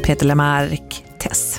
Peter Lemark, Tess.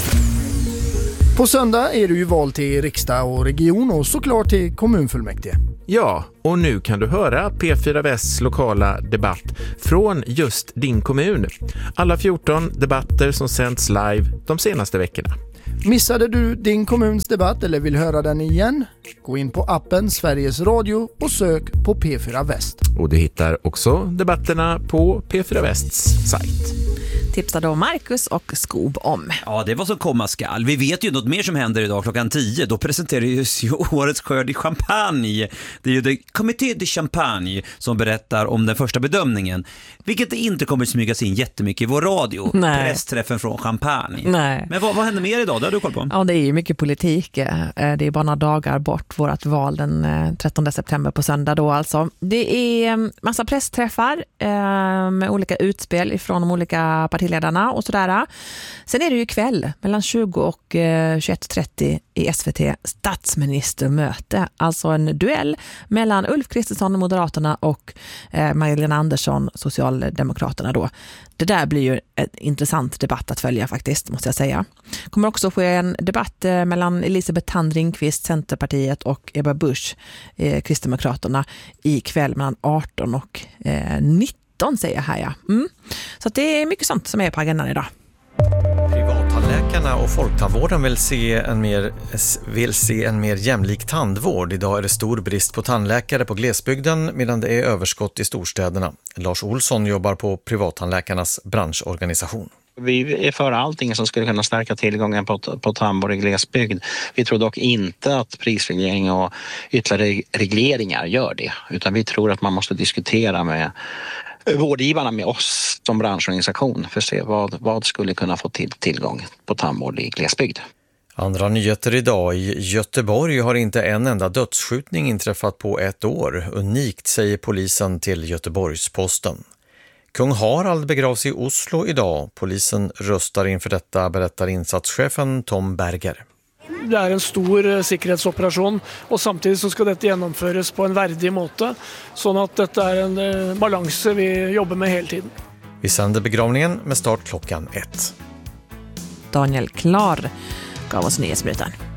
På söndag är det ju val till riksdag och region och såklart till kommunfullmäktige. Ja, och nu kan du höra P4 Västs lokala debatt från just din kommun. Alla 14 debatter som sänds live de senaste veckorna. Missade du din kommuns debatt eller vill höra den igen? Gå in på appen Sveriges Radio och sök på P4 Väst. Och du hittar också debatterna på P4 Västs sajt. Tipsar då Marcus och Skob om. Ja, det var så komma skall. Vi vet ju något mer som händer idag klockan 10. Då presenteras ju årets skörd i champagne. Det är ju det Comité de Champagne som berättar om den första bedömningen. Vilket inte kommer smygas in jättemycket i vår radio. Nej. Pressträffen från Champagne. Nej. Men vad händer mer idag? Det har du koll på. Ja, det är ju mycket politik. Det är bara några dagar bort vårt val den 13 september på söndag då alltså. Det är massa pressträffar med olika utspel ifrån de olika partiledarna och sådär. Sen är det ju kväll mellan 20 och 21.30 i SVT statsministermöte. Alltså en duell mellan Ulf Kristersson, Moderaterna och Magdalena Andersson, Socialdemokraterna då. Det där blir ju en intressant debatt att följa faktiskt, måste jag säga. Kommer också ske en debatt mellan Elisabeth Thand-Ringqvist, Centerpartiet och Ebba Busch, Kristdemokraterna, i kväll mellan 18 och 19 säger jag här. Ja. Så att det är mycket sånt som är på agendan idag. Privattandläkarna och folktandvården vill se en mer jämlik tandvård. Idag är det stor brist på tandläkare på glesbygden medan det är överskott i storstäderna. Lars Olsson jobbar på privattandläkarnas branschorganisation. Vi är för allting som skulle kunna stärka tillgången på tandvård i glesbygd. Vi tror dock inte att prisreglering och ytterligare regleringar gör det. Utan vi tror att man måste diskutera med vårdgivarna, med oss som branschorganisation, för att se vad skulle kunna få tillgång på tandvård i glesbygd. Andra nyheter idag. I Göteborg har inte en enda dödsskjutning inträffat på ett år. Unikt, säger polisen till Göteborgs-Posten. Kung Harald begravs i Oslo idag. Polisen röstar inför detta, berättar insatschefen Tom Berger. Det är en stor säkerhetsoperation och samtidigt så ska detta genomföras på en värdig måte, så att detta är en balans vi jobbar med hela tiden. Vi sänder begravningen med start klockan 1. Daniel Klar gav oss nyhetsminuten.